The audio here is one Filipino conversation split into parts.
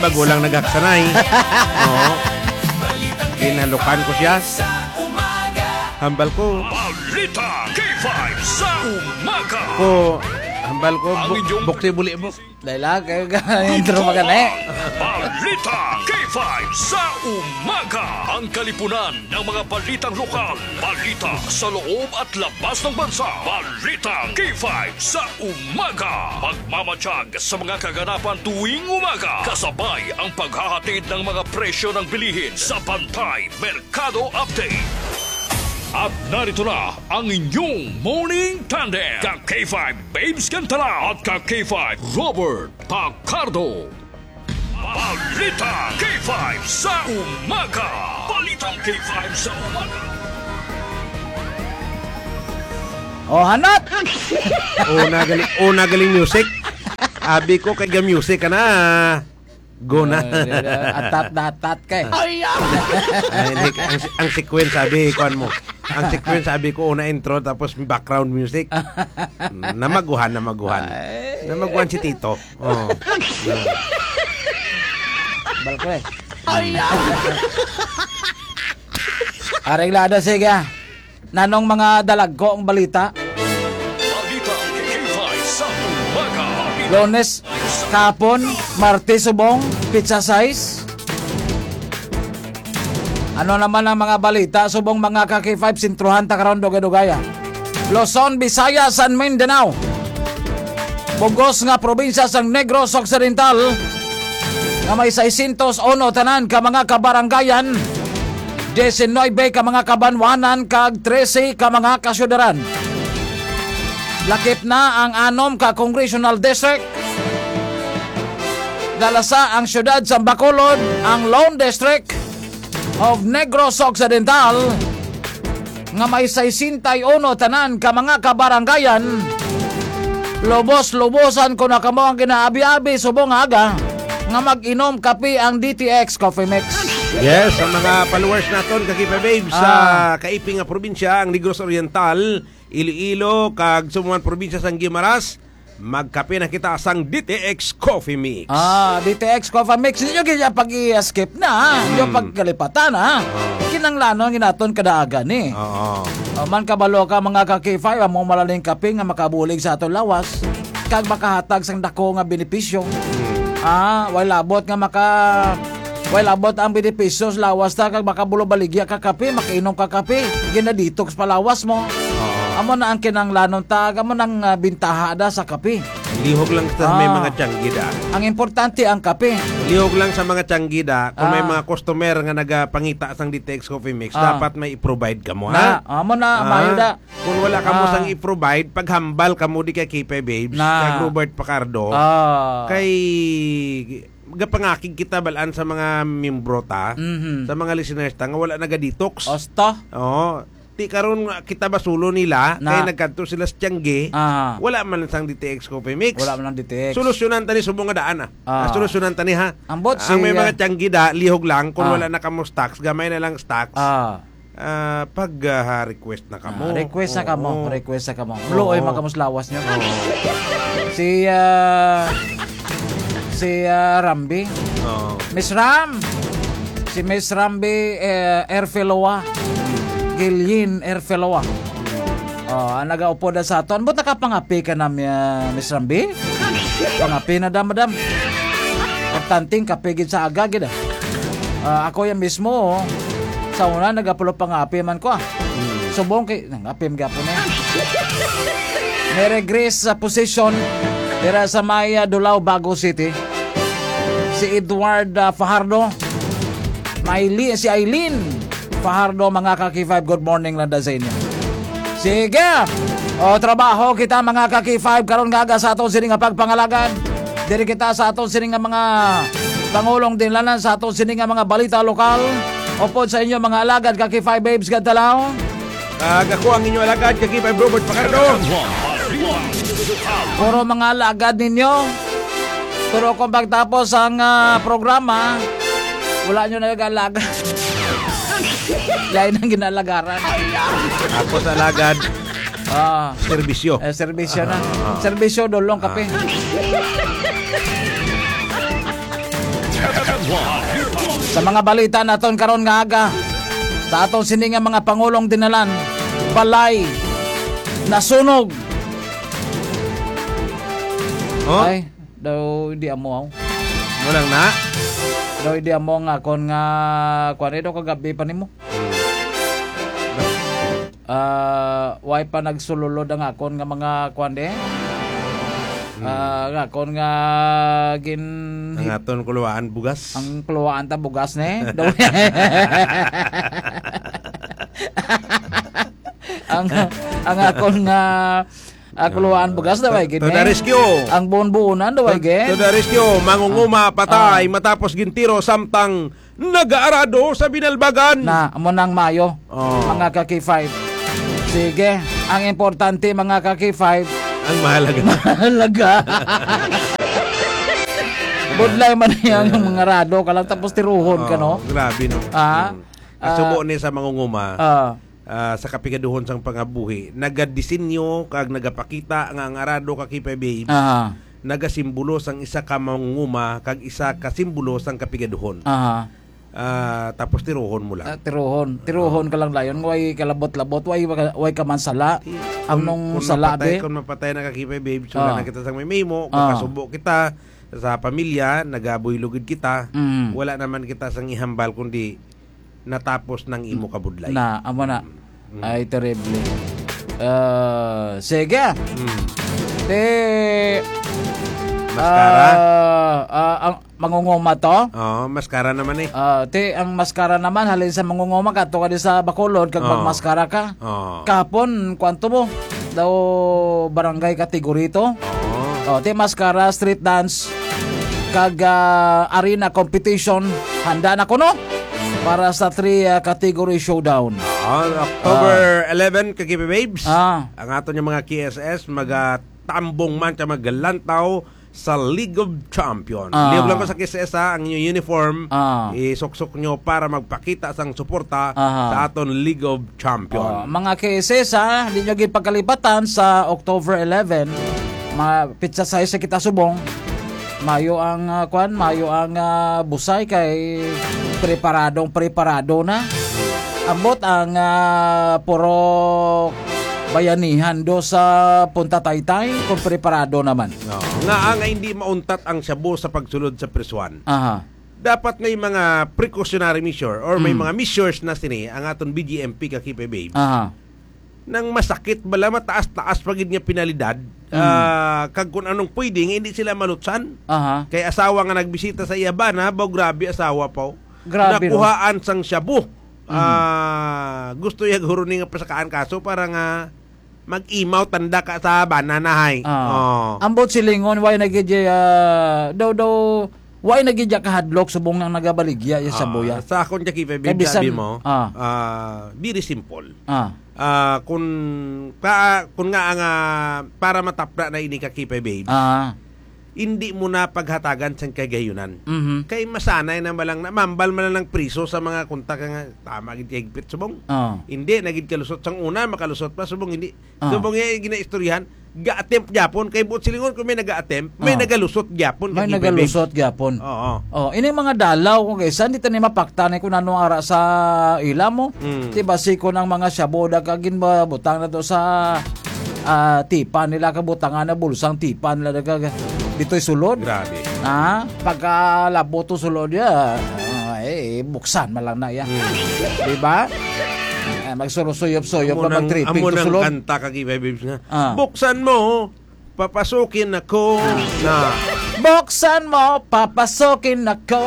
bago lang nagaksanay. Oo. Kinalukan ko siya. Hambal ko. Balita K5 sa umaga. Hambal ko. Buksi buli mo. Dahil kayo ka-intro magana Balita K5 sa umaga. Ang kalipunan ng mga balitang lokal. Balita sa loob at labas ng bansa. Balita K5 sa umaga. Magmamatsyag sa mga kaganapan tuwing umaga. Kasabay ang paghahatid ng mga presyo ng bilihin sa Pantay Merkado Update. At narito na ang inyong morning tandem. Ka-K5 Babes Cantala at Ka-K5 Robert Pacardo. Balita K5 sa umaga. Balitang K5 sa umaga. Hanap! Nagaling music. Abi ko kay music ka na. Go na. Atat ka eh. Ang sequence sabi, kuhan mo. Ang sequence sabi ko, una intro, tapos background music. Namaguhan. Namaguhan si Tito. Oh. Balko eh. Areglado, sige. Nanong mga dalagko ang balita? Balita K5 sa umaga. Lunes, kapon, Martes, subong, pizza size. Ano naman ang mga balita? Subong mga Ka-K5 sintruhan takaroon dugay-dugaya. Luzon, Visayas, San Mindanao. Bugos nga probinsya sang Negros Occidental. Nga may 601 tanan ka mga kabaranggayan. 19 ka mga kabanwanan kag 13 ka mga kasyudaran. Lakip na ang 6 ka Congressional District. Dalasa ang syudad sa Bacolod, ang Lone District of Negros Occidental nga may 61 tanan ka mga kabaranggayan. Lubos-lubosan ko na kamo ang kinaabi-abi subong aga nga mag-inom kape ang DTX Coffee Mix. Yes, ang mga followers naton Ka-K5 Babes sa kaiping nga probinsya ang Negros Oriental, Iloilo kag sumuan probinsya sang Guimaras. Magkape na kita sang DTX Coffee Mix. DTX Coffee Mix. Hindi nyo kaya pag-i-skip na. Hindi nyo pagkalipatan ha. Kinanglanon ginaton kadaaga ni. Man kabalo ka mga Ka-K5 among malaling kape nga makabulig sa aton lawas. Kag makahatag sang dako nga benepisyo. Wala abot ang benepisyo sa lawas ta kag makabulo baligya ka kape, makainom ka kape. Gina-detox pa lawas mo. Amo na ang kinanglanon tag, amo nang bintaha da sa kape. Lihog lang sa may mga tsanggida. Ang importante ang kape. Lihog lang sa mga tsanggida. Kung may mga customer nga nagapangita sang DTX Coffee Mix, dapat may i-provide ka mo, ha? Amo na, mayo da. Kung wala ka mo sang i-provide, paghambal ka mo di kay K5 Babes, kay Robert Pacardo, kay gapangakig kita balaan sa mga membro ta, sa mga listeners ta, nga wala naga-detox. Osta? Ti karon kita basulo nila kay nagkanto sila sa Tiangge. Wala man sang DTX Coffee Mix. Wala man ang DTX. Solusyonan tani subong nga daan solusyonan tani ha. Ang may mga Tiangge da lihog lang kung wala na kamo stocks, gamay na lang stocks. Pag request na kamo. Request na kamo. Luoy makamos lawas nyo. Si Rambi. Miss Ram. Si Miss Rambi Erfeloa. Gilyin Erfeloa. Nagaupo na sa aton. Ba't nakapangapi ka na, Miss Rambi? Pangapi na da, madam. Tanting kapigid sa agagid. Ako yan mismo, sa una, nagapulo pangapi man ko. Subong kay, nangapim gapo na. Niregress sa posisyon, tira sa Maya, Dulao, Bago City. Si Edward Fajardo. Si Aileen Fajardo, mga Ka-K5, good morning lang da sa inyo. Sige, trabaho kita mga Ka-K5 karon gaga sa aton sining nga pagpangalagad. Diri kita sa aton sining nga mga pangulong dinlanan sa aton sining nga mga balita lokal. Upod sa inyo mga alagad Ka-K5 Babes Gadalaw. Ako ang inyo alagad Ka-K5 Robert Pacardo. Puro mga alagad ninyo. Pero kung pagtapos ang programa, wala nyo na nag-alagad. Lain ang ginalagaran. Ako sa alagad. Serbisyo. Serbisyo na. Serbisyo, dolong kape. Sa mga balita naton karon nga aga, sa aton sini nga mga pangulong dinalan, balay nasunog. Oh, Ay, daw hindi amo. walang na. Daw hindi amo nga kon nga kuan ito kagabi pa nimo. Way pa nagsululod ang akon nga mga kuan de. Nga kon nga Ang aton kuluwaan bugas. ang kluwaan ta bugas ne. Daw ang akon nga kluwaan bugas daw ay gid. To the rescue. Ang buon-buonan daw ay gid. To the rescue, mangunguma patay matapos gintiro samtang nag-aarado sa binalbagan. Na amo nang Mayo. Mga ka-K5. Sige, ang importante mga ka-K5, Ang mahalaga. halaga. Budlay man yang mga rado ka lang tapos tiruhon ka no. Grabe no. Kasubo ni sa mangunguma. Sa kapigaduhon sang pangabuhi, nagadisenyo kag nagapakita nga ang arado ka K5 nagasimbolo sang isa ka mangunguma kag isa ka simbolo sang kapigaduhon. Tapos tiruhon mo lang. Tiruhon ka lang layon, way kalabot-labot, way ka man sala. Amnong sala be. Kung mapatay na ka K5 sula na kita sang may memo, kung kasubo kita sa pamilya, nagabuy-lugid kita, wala naman kita sang ihambal kundi natapos ng imo kabudlay. Na, amo na. Ay, terrible. Sige. Maskara? Ang mangunguma to? Maskara naman eh. Ang maskara naman, halin sa mangunguma ka, to ka di sa Bacolod, kag magmaskara ka. Kapon, kwanto mo? Daw barangay kategori to? Maskara, street dance, kag arena competition, handa na ko no? Para sa 3 category showdown. October 11 kagibi babes. Ang aton yung mga KSS magatambong man sa magalantaw sa League of Champions. Liog lang ko sa KSS ang inyong uniform. Isuksok nyo para magpakita sang suporta sa aton League of Champions. Mga KSS hindi nyo gipagkalibatan sa October 11. Pizza size sa kita subong. Mayo ang mayo ang busay kay preparado na. Ambot ang puro bayanihan do sa Punta Taytay kung preparado naman. Nga hindi mauntat ang Shabu sa pagsulod sa presuan. Dapat may mga precautionary measure or may mga measures na sini ang aton BGMP ka Kipe Babes. Nang masakit bala mataas-taas pagid nga penalidad kag kung anong pwedeng hindi sila malutsan. Kay asawa nga nagbisita sa Iyabana, grabe asawa po. Grabe, nakuhaan sang Shabu. Gusto yung huruning nga pasakaan kaso para nga mag-imaw tanda ka sa bananahay. Ambot silingon why nagidya why nagidya kahadlok subong nang nagabaligya ya sa buya. Sa akon Kipe Babe sabi mo, very simple. Kung nga ang para matapra na ini ka Kipe Babe. Hindi mo na paghatagan sa kagayunan. Kay masanay na malang na mambal man lang priso sa mga kunta ka nga tama gid higpit subong. Hindi nagid kalusot sang una makalusot pa subong hindi. Subong ginaistoryahan ga-attempt gyapon kay buot silingon kung may naga-attempt, may nagalusot gyapon. May nagalusot gyapon. Ini mga dalaw kung kaysa hindi tani mapakta ni kun ano ara sa ila mo. Ti basiko ng mga syaboda kagin ba butang na to sa tipan nila kabutangan na bulsang tipan nila dito'y sulod. Grabe. Pagka labo to sulod ya, buksan malang na ya. Diba? Magsurusuyop-suyop na mag-tripping to sulod. Amo nang kanta ka Kipe Babes nga. Buksan mo, papasukin ako na. Buksan mo, papasukin ako.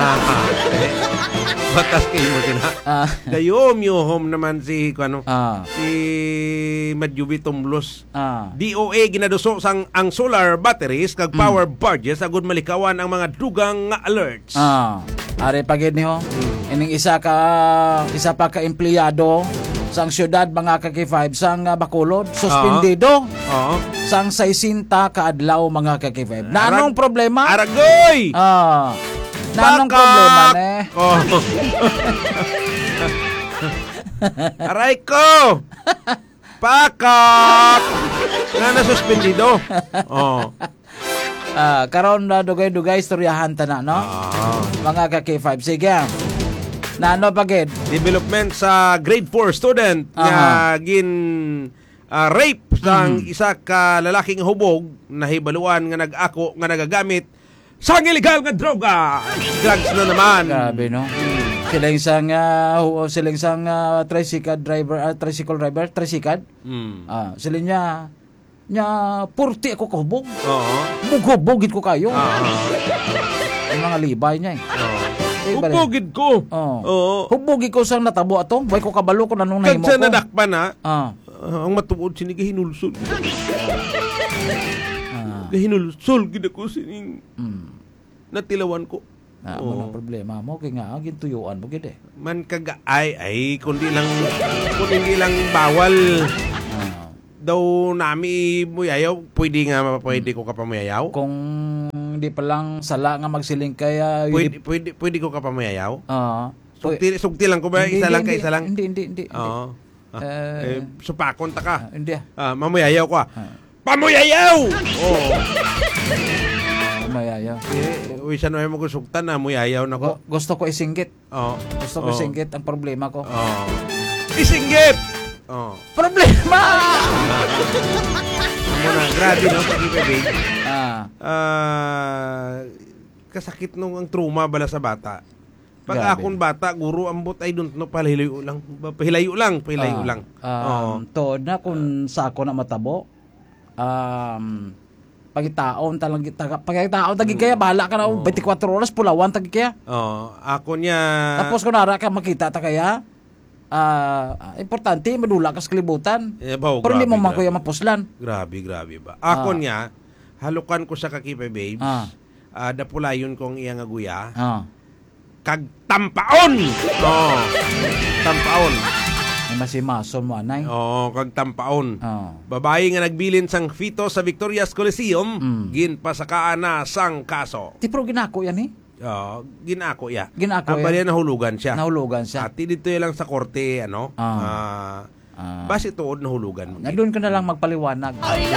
Batas kayo mo sina. Dayom naman si si Madjubi Tumlos. DOA ginaduso sang ang solar batteries kag power barges agud malikawan ang mga dugang nga alerts. Are pagid niyo. Ining isa pa ka empleyado sang syudad mga kaki-5 sang Bacolod suspendido. Sang 60 ka adlaw mga kaki-5. Nanong problema? Aragoy. Nanong problema ne? Aray ko! Pakak! Na nasuspendido. Karon na dugay-dugay istoryahan ta na, no? Mga ka-K5. Sige. Na ano pagid? Development sa grade 4 student nga rape sang isa ka lalaking hubog na hibaluan nga nag-ako nga nagagamit sang illegal nga droga. Drugs na naman. Grabe, no? Siling sang tricycle driver. Sila nya purti ako kahubog. Hubog-hubogid ko kayo. Ang mga libay niya eh. Hubogid ko. Hubogid ko sang natabo ato. Way ko kabalo ko nanong nahimo ko. Kagsa nadakpan ha. Ang matuod sinig hinulsol. Hinulsol gid ako sining natilawan ko. Ano problema mo kay nga gintuyuan mo gid eh. Man kaga ay kundi lang bawal. Daw nami muyayaw, pwede ko ka pamuyayaw? Kung hindi pa lang sala nga magsiling kaya pwede ko ka pamuyayaw? Sugti lang ko ba? Isa lang. Hindi. Supakon ta ka. Hindi. Mamuyayaw ko. Pamuyayaw! Mayayaw. Wisan mo gusugtan na muyayaw na ko. Gusto ko isinggit. Gusto ko isinggit ang problema ko. Isinggit! Problema! Muna, grabe no, pag-ibig. Kasakit nung ang trauma bala sa bata. Pag akong bata, guro ambot ay don't know, pahilayo lang. Tood na kung sako na matabo, pagitaon tagi kaya bahala ka na 24 oras pulawan tagi kaya. Ako niya. Tapos kung nara ka makita ta kaya, importante madula ka sa kalibutan. Pero hindi mo man kuya mapuslan. Grabe ba. Ako niya, halukan ko sa kakipay babes. Dapulayon kong iya nga guya. Kag tampaon. Tampaon. Ay masimason mo anay. Kag tampaon. Babae nga nagbilin sang fito sa Victoria's Coliseum, ginpasakaan na sang kaso. Ti pero ginako yan eh. Ginako ya. Ginako ang bali nahulugan siya. Ati dito lang sa korte base tuod nahulugan mo. Doon ka na lang magpaliwanag.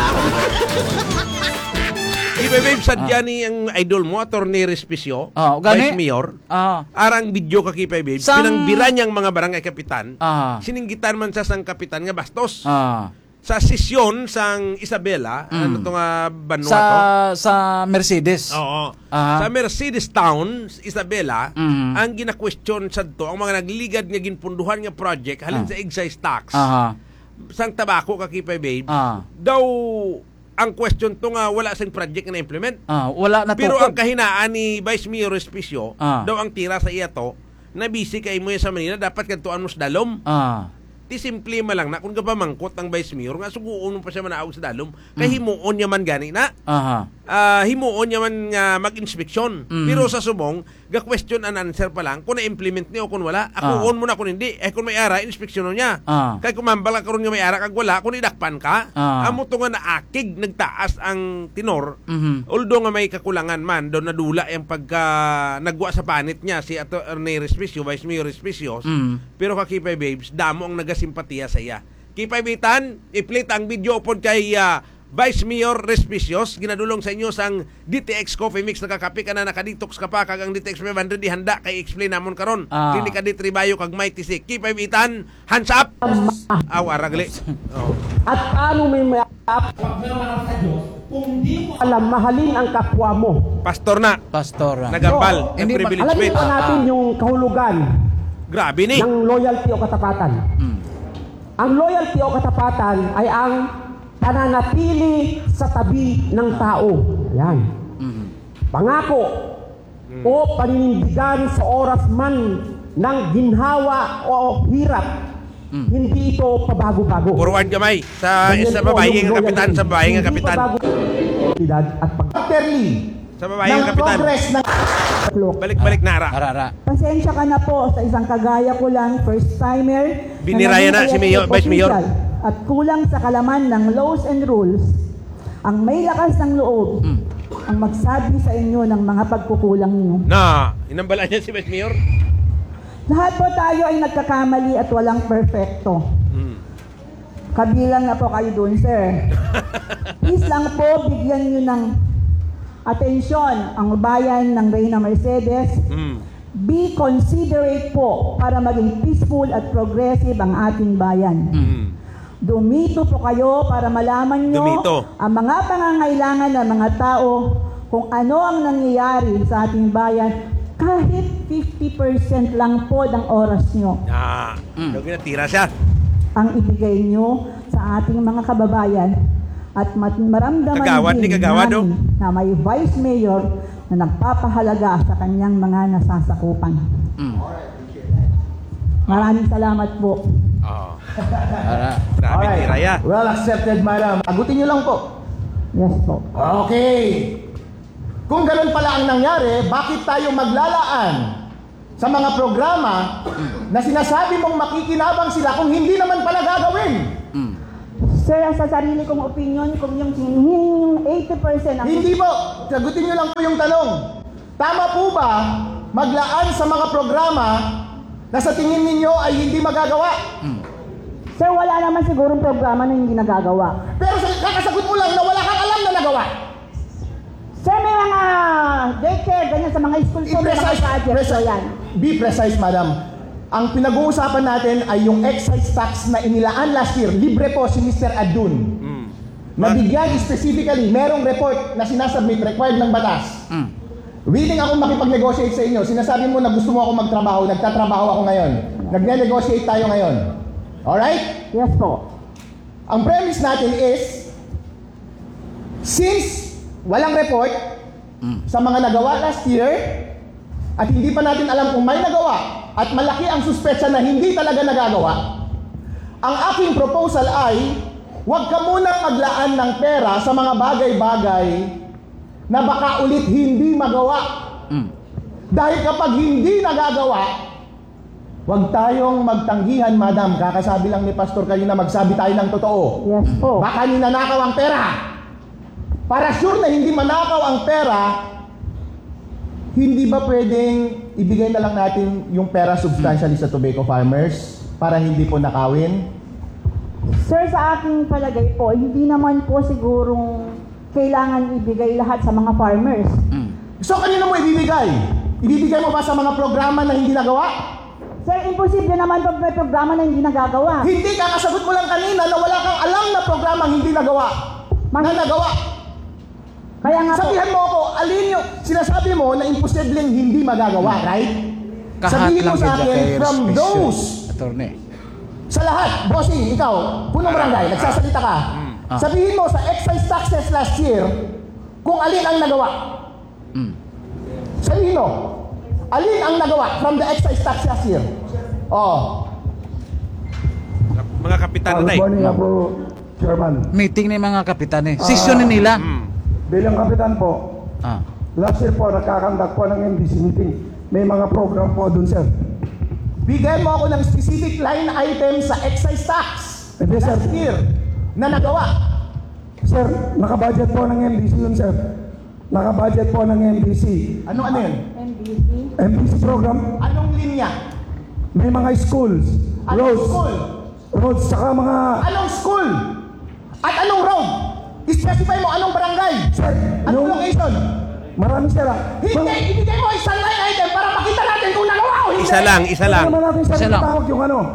Iba babe sadya ni ang idol mo Attorney Respicio, Vice Mayor. Arang video kakipay babe. Binangbira niyang mga barangay kapitan. Sininggitan man sa sang kapitan nga bastos. Sa sesyon sang Isabela, ano to nga banwa to? Sa Mercedes. Sa Mercedes Town, Isabela, ang gina-question sadto ang mga nagligad nga ginpunduhan nga project halin sa excise tax. Sang tabako kakipay babe. Daw ang question to nga wala sang project na implement. Wala na. Pero ang kahinaan ni Vice Mayor Respicio, daw ang tira sa iya to, na busy kay mo sa Manila, dapat kadtuan mo sa dalom. Ti simple man lang na kung gapamangkot ang Vice Mayor nga suguon mo pa siya manaog sa dalom kay himuon niya man gani na. Himuon niya man nga mag-inspeksyon. Pero sa subong ga question and answer pa lang kung na-implement niya o kung wala. Akuon mo na kung hindi. Kung may ara inspeksyonon niya. Kay kumambala karon nga may ara kag wala kung idakpan ka. Amo to nga naakig nagtaas ang tenor. Although nga may kakulangan man do nadula yung pagka nagwa sa panit niya si Attorney Respicio, Vice Mayor Respicio. Pero kakipay babes, damo ang nagasimpatiya sa iya. Kipay bitan, i-play ang video upon kay Vice Mayor Respicios, ginadulong sa inyo sang DTX Coffee Mix, nakakapi ka na, nakadetox ka pa, kag ang DTX 500 di handa, kay explain namon karon. Kini ka ditribayo kag may tisik. Kipay bitan, hands up! Aragli. At paano may mayap kung di mo alam mahalin ang kapwa mo? Pastor na. Nagambal. Ang privilege alamin pa natin yung kahulugan. Grabe ni. Ng loyalty o katapatan. Ang loyalty o katapatan ay ang pananatili sa tabi ng tao. Yan. Pangako o paninindigan sa oras man ng ginhawa o hirap. Hindi ito pabago-bago. Forward kamay sa babae nga kapitan, sa babae nga kapitan. At pag-terly sa babae nga kapitan. Balik-balik nara. Pasensya ka na po sa isang kagaya ko lang, first timer. Biniraya na si Mayor, Vice Mayor. At kulang sa kalaman ng laws and rules, ang may lakas ng loob, ang magsabi sa inyo ng mga pagkukulang niyo. Inambala niya si Vice Mayor. Lahat po tayo ay nagkakamali at walang perfecto. Kabilang na po kayo dun, sir. Please lang po, bigyan nyo ng Atensyon, ang bayan ng Reyna Mercedes, be considerate po para maging peaceful at progressive ang ating bayan. Dumito po kayo para malaman nyo ang mga pangangailangan ng mga tao, kung ano ang nangyayari sa ating bayan, kahit 50% lang po ng oras nyo. Tira siya. Ang ibigay nyo sa ating mga kababayan at maramdaman din namin na may Vice Mayor na nagpapahalaga sa kanyang mga nasasakupan. Maraming salamat po. Grabe, Tiraya. Well accepted, madam. Agutin nyo lang po. Yes po. Okay. Kung ganun pala ang nangyari, bakit tayo maglalaan sa mga programa na sinasabi mong makikinabang sila kung hindi naman pala gagawin? Sir, sa sarili kong opinion, kung yung 80% ang... Hindi po. Sagutin nyo lang po yung tanong. Tama po ba maglaan sa mga programa na sa tingin ninyo ay hindi magagawa? Sir, wala naman sigurong programa na hindi nagagawa. Pero kakasagot mo lang na wala kang alam na nagawa. Sir, may mga daycare, ganyan sa mga school po, may mga projects po yan. Be precise, madam. Ang pinag-uusapan natin ay yung excise tax na inilaan last year. Libre po si Mr. Adun. Nabigyan specifically, merong report na sinasubmit, required ng batas. Willing akong makipag-negotiate sa inyo. Sinasabi mo na gusto mo ako magtrabaho, nagtatrabaho ako ngayon. Nagne-negotiate tayo ngayon. Alright? Yes po. Ang premise natin is, since walang report sa mga nagawa last year, at hindi pa natin alam kung may nagawa, at malaki ang suspetsa na hindi talaga nagagawa, ang aking proposal ay, huwag ka munang maglaan ng pera sa mga bagay-bagay na baka ulit hindi magawa. Dahil kapag hindi nagagawa, huwag tayong magtanggihan, madam. Kakasabi lang ni Pastor kanina, magsabi tayo ng totoo. Yes po. Baka ninanakaw ang pera. Para sure na hindi manakaw ang pera, hindi ba pwedeng ibigay na lang natin yung pera substantially sa tobacco farmers para hindi po nakawin? Sir, sa aking palagay po, hindi naman po sigurong kailangan ibigay lahat sa mga farmers. So kanino mo ibibigay? Ibibigay mo ba sa mga programa na hindi nagawa? Sir, imposible naman pag may programa na hindi nagagawa. Hindi, kakasagot mo lang kanina na wala kang alam na programa hindi nagawa. Na nagawa. Kaya nga po, Sabihan mo ako, alin yung sinasabi mo na imposibleng hindi magagawa, right? Sabihin mo sa akin, from those, attorney. sa lahat, bossing, ikaw, punong barangay, nagsasalita ka. Sabihin mo sa excise taxes last year, kung alin ang nagawa. Sabihin mo, alin ang nagawa from the excise tax last year? Oh. Mga kapitan na Good morning po, Chairman. Meeting ni mga kapitan eh. Session nila. Bilang kapitan po, last year po, nagkakandak po ng MDC meeting. May mga program po dun, sir. Bigyan mo ako ng specific line item sa excise tax Hindi, sir. last year na nagawa. Sir, nakabudget po ng MDC yun, sir. Nakabudget po ng MDC. Ano yun? MBC. MDC program, Anong linya? may mga schools, Anong school? roads, saka mga... Anong school? At anong road? I-specify mo anong barangay? Sir, Anong yung... location? Marami, sir. Hindi, ibigay mo isang line item para makita natin kung nagawa o hindi. Isa lang, isa lang. Naman natin, sir, Isa lang. tawag yung ano,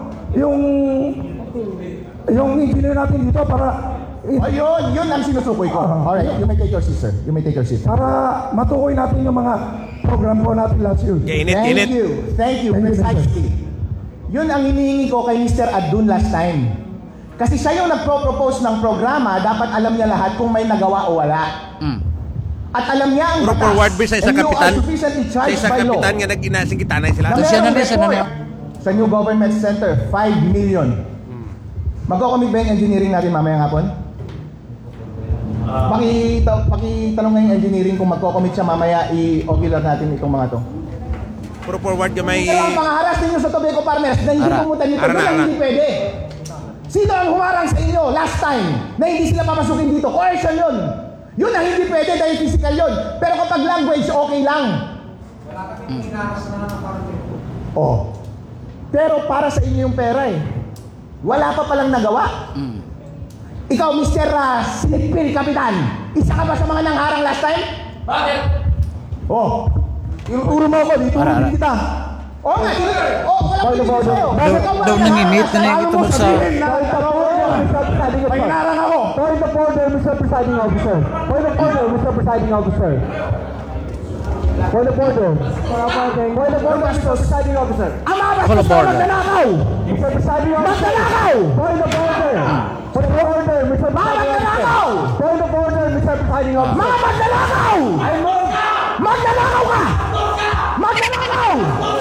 yung engineer natin dito para... Ayun, yun ang sinusukoy ko. Alright, you may take your seat, sir. You may take your seat. Para matukoy natin yung mga program po natin last year. Init, Thank init. you. Thank you, Thank you, precisely. Yun ang hinihingi ko kay Mr. Adun last time. Kasi siya yung nagpro-propose ng programa, dapat alam niya lahat kung may nagawa o wala. At alam niya ang Puro batas. forward ba sa isang And you kapitan? are sufficiently Sa charged isang by law. kapitan nga nag-inasing kita na sila. Na Siya na merong din, siya na report sa New Government Center, 5 million. Magko-commit ba yung engineering natin mamayang hapon? Pakitanong nga yung engineering kung magko-commit siya mamaya, i-ocular natin itong mga to. Puro forward ka may... Pero ang pangaharas ninyo sa Tobacco Farmers na hindi pumunta nito, Ara yun na, ang ara. hindi pwede. Sino ang humarang sa inyo last time na hindi sila papasukin dito? Coercion yun. Yun ang hindi pwede dahil physical yun. Pero kapag language, okay lang. Oh. Pero para sa inyo yung pera eh. Wala pa palang nagawa. Ikaw, Mr. Sinipil Kapitan, isa ka ba sa mga nangharang last time? Oh, tinuturo mo ako, dito Ara. din kita. Oo nga, walang pinili sa'yo. Daw nanginit na ito mo sa... May hinarang ako. Point of order, Mr. Presiding Officer. Point of order, Mr. Presiding Officer. Point of order. Point of order, Mr. Presiding Officer. Ang mga Call of bastos na order. magnanakaw! Mr. Presiding Officer. Magnanakaw! Point of order. Point of order, Mr. Presiding Officer. Magnanakaw! Point of order, Mr. Presiding Officer. Mga magnanakaw! Magnanakaw ka! Magnanakaw!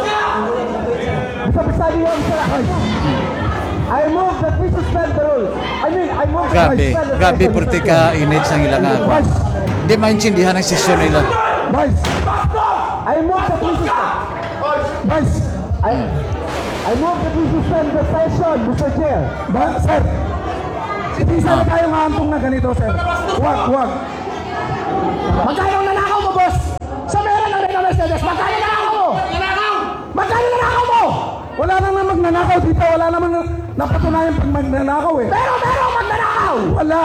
Mr. Presiding Officer, I move that we suspend the rules. I move that we suspend the Grabe, session, purti Mr. ka Chair. init sa ilang ako. Hindi maintindihan ang sesyon nila. Vice, I move that we suspend. Vice, I move that we suspend the session, Mr. Chair. Sir, hindi sana tayong hantong na ganito, sir. Wag. Magkano ang nanakaw mo, boss? Sa meron ng Reyna Mercedes, magkano ang nanakaw mo? Magkano ang nanakaw mo? Wala nang magnanakaw dito. Wala naman napatunayan pag magnanakaw eh. Pero magnanakaw! Wala.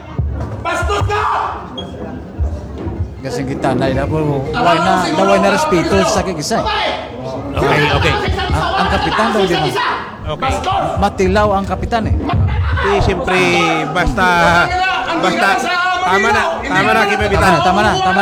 Kasi kita na ila po, daway na respeto sa kikisa. Okay. Ang kapitan daw di ba? Okay. Matilaw ang kapitan eh. Siyempre, basta, tama na, kipabitan. Tama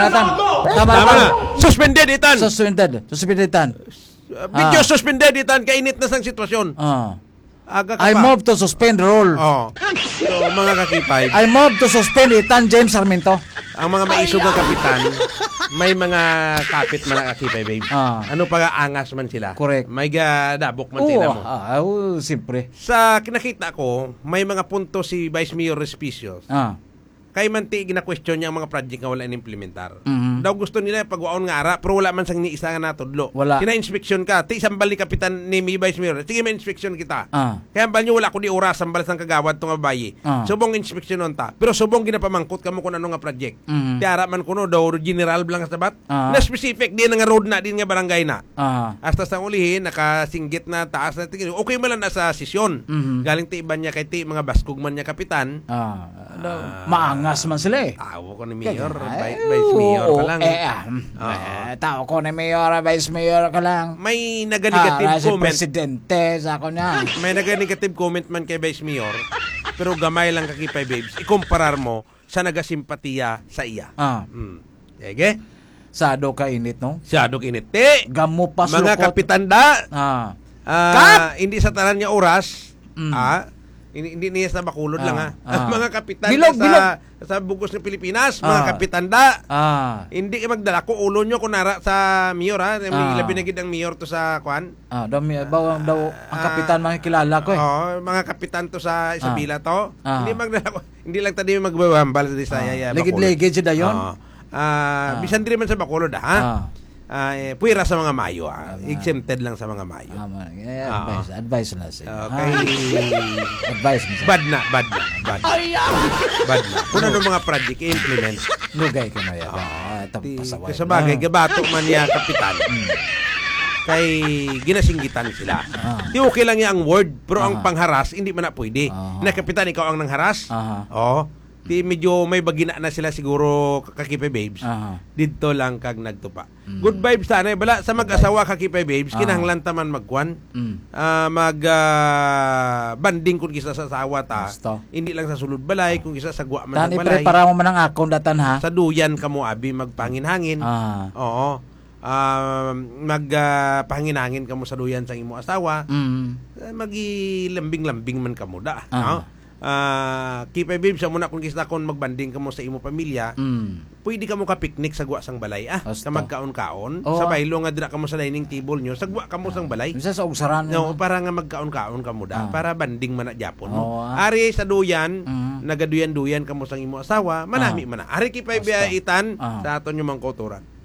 na. Suspended, Itan. Suspended tan. Video suspended, Itan. Kainit na sang sitwasyon. Aga ka I pa. move to suspend rule. Oh. So, mga kakipay, I move to suspend Itan James Sarmiento. ang mga maisog ng kapitan, may mga kapit man ang kakipay, babe. Ano pa nga, angas man sila. Correct. May gadabok man sila mo. Siyempre. Sa kinakita ko, may mga punto si Vice Mayor Respicios. Kay manti gina-question niya ang mga project nga wala inimplementar. Daw gusto nila pagwaon nga ara, pero wala man sang ni isa nga natudlo. Wala. Kina-inspeksyon ka, ti sambal ni kapitan ni Vice Mayor. Sige, ma-inspeksyon kita. Kaya ambal nyo wala ko di oras sambal sang kagawad tong babayi. Subong inspeksyon ta. Pero subong ginapamangkot kamo kung ano nga project. Ti ara man kuno daw general blang sabat. Na specific din nga road na din nga barangay na. Hasta sa ulihin nakasinggit na taas na tingin. Okay man lang na sa sesyon. Galing ti iban niya kay ti mga baskog man niya kapitan. Maangas man sila eh. Tao ko ni Mayor, Vice Mayor ka lang. Tao ko ni Mayor, Vice Mayor ka lang. May naga-negative Si comment. Presidente, sa ako niya. May naga-negative comment man kay Vice Mayor. Pero gamay lang kakipay, babes. Ikumparar mo sa naga-simpatiya sa iya. Ege? Sado ka init, no? Siyado kiniti. Gamo pa Mga sulukot. kapitanda. Kap! Hindi sa tanan niya oras. Hindi niya sa Bacolod lang mga kapitan Bilog. sa bugos ng Pilipinas, mga kapitanda. Hindi kayo magdala ko ulo nyo kunara sa mayor labi na gid ang mayor to sa kwan. Daw ang kapitan mga kilala ko eh. Mga kapitan to sa Isabela to. Hindi magdala ko. Hindi lang tadi magbabambal sa Isaya. Ligid-ligid siya dayon. Bisan din man sa Bacolod puwira sa mga Mayo. Exempted lang sa mga Mayo. Advice na siya. Okay. Advice na siya. Bad na. Kung ano mga project i-implement. Lugay ka na yan. Kasi sa bagay, gabato man niya kapitan. Kay ginasinggitan sila. Di okay lang niya ang word, pero ang pangharas, hindi man na pwede. Na kapitan, ikaw ang nangharas? Di medyo may bagina na sila siguro kakipay babes. Dito lang kag nagtupa. Good vibes sana bala sa mag-asawa kakipay babes kinahanglan ta man magkwan. Banding kun kisa sa asawa ta. Hindi lang sa sulod balay kung kisa sa gwa man ng balay. Prepara mo man ang akong datan ha. Sa duyan kamo abi magpangin-hangin. Oo. Magpangin-hangin kamo sa duyan sa imo asawa. Magilambing-lambing man kamo da. Kipay babe sa muna kung kisa kon magbanding kamo sa imo pamilya, pwede kamo ka picnic sa gwa sang balay ka magkaon-kaon sa baylo nga dira kamo sa dining table nyo sa gwa kamo sang balay sa ugsaran para nga magkaon-kaon kamo da para banding man na Japon mo ari sa duyan nagaduyan-duyan kamo sang imo asawa manami man ari kipay itan sa aton yung mangkotoran